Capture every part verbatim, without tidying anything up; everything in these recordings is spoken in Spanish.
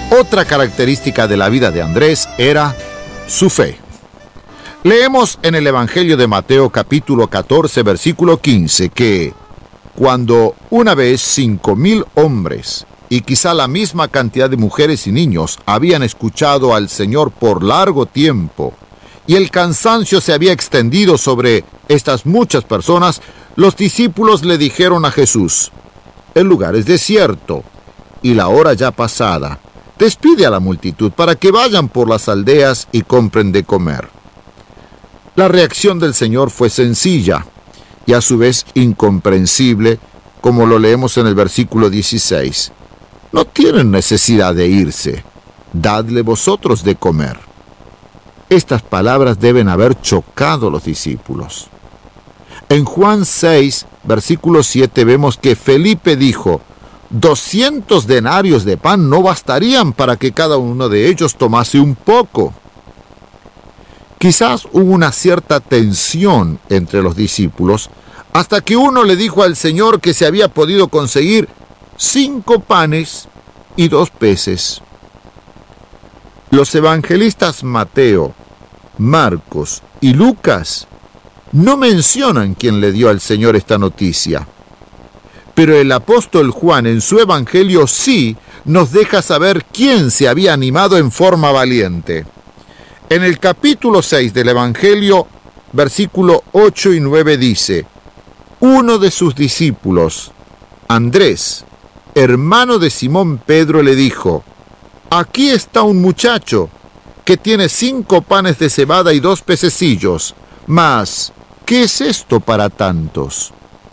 Otra característica de la vida de Andrés era su fe. Leemos en el Evangelio de Mateo capítulo catorce, versículo quince, que cuando una vez cinco mil hombres y quizá la misma cantidad de mujeres y niños habían escuchado al Señor por largo tiempo y el cansancio se había extendido sobre estas muchas personas, los discípulos le dijeron a Jesús: el lugar es desierto y la hora ya pasada. Despide a la multitud para que vayan por las aldeas y compren de comer. La reacción del Señor fue sencilla y a su vez incomprensible, como lo leemos en el versículo dieciséis. No tienen necesidad de irse, dadle vosotros de comer. Estas palabras deben haber chocado a los discípulos. En Juan seis, versículo siete, vemos que Felipe dijo: doscientos denarios de pan no bastarían para que cada uno de ellos tomase un poco. Quizás hubo una cierta tensión entre los discípulos, hasta que uno le dijo al Señor que se había podido conseguir cinco panes y dos peces. Los evangelistas Mateo, Marcos y Lucas no mencionan quién le dio al Señor esta noticia. Pero el apóstol Juan en su evangelio sí nos deja saber quién se había animado en forma valiente. En el capítulo seis del evangelio, versículo ocho y nueve dice: uno de sus discípulos, Andrés, hermano de Simón Pedro, le dijo: aquí está un muchacho que tiene cinco panes de cebada y dos pececillos, mas ¿qué es esto para tantos?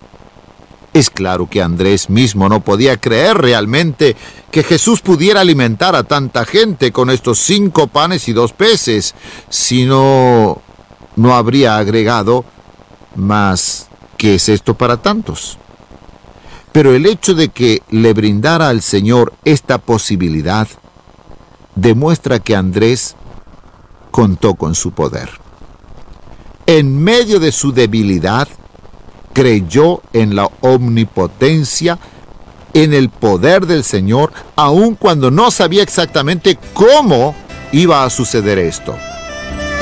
Es claro que Andrés mismo no podía creer realmente que Jesús pudiera alimentar a tanta gente con estos cinco panes y dos peces, si no, no habría agregado: mas ¿qué es esto para tantos? Pero el hecho de que le brindara al Señor esta posibilidad demuestra que Andrés contó con su poder. En medio de su debilidad, creyó en la omnipotencia, en el poder del Señor, aun cuando no sabía exactamente cómo iba a suceder esto.